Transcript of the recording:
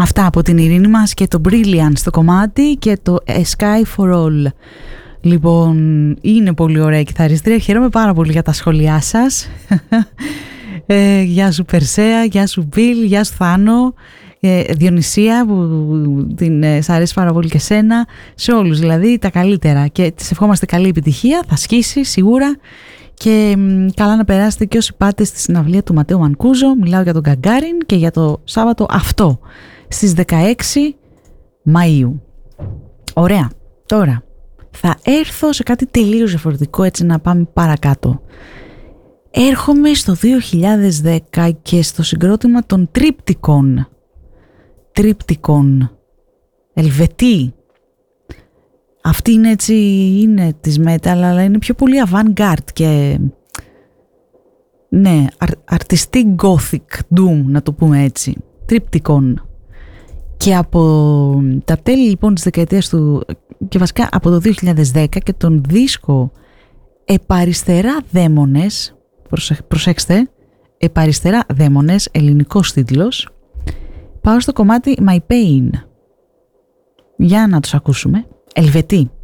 Αυτά από την Ειρήνη μας και το Brilliant στο κομμάτι και το A Sky for All. Λοιπόν, είναι πολύ ωραία η κιθαρίστρια. Χαίρομαι πάρα πολύ για τα σχόλιά σας. Γεια σου Περσέα, γεια σου Μπιλ, γεια σου Θάνο, Διονυσία που σ' αρέσει πάρα πολύ και σένα. Σε όλους δηλαδή τα καλύτερα και της ευχόμαστε καλή επιτυχία. Θα σκίσει σίγουρα. Και καλά να περάσετε και όσοι πάτε στη συναυλία του Ματέο Μανκούζο. Μιλάω για τον Γκαγκάριν και για το Σάββατο αυτό στις 16 Μαΐου. Ωραία, τώρα θα έρθω σε κάτι τελείως διαφορετικό, έτσι να πάμε παρακάτω. Έρχομαι στο 2010 και στο συγκρότημα των Τρίπτικον Ελβετοί. Αυτή είναι έτσι, είναι της metal, αλλά είναι πιο πολύ avant-garde και ναι, αρτιστή gothic doom, να το πούμε έτσι. Τρίπτικον. Και από τα τέλη λοιπόν της δεκαετίας του, και βασικά από το 2010 και τον δίσκο Επαριστερά Δαίμονες, προσέξτε, Επαριστερά Δαίμονες, ελληνικός τίτλος, πάω στο κομμάτι My Pain. Για να τους ακούσουμε. Ελβετοί.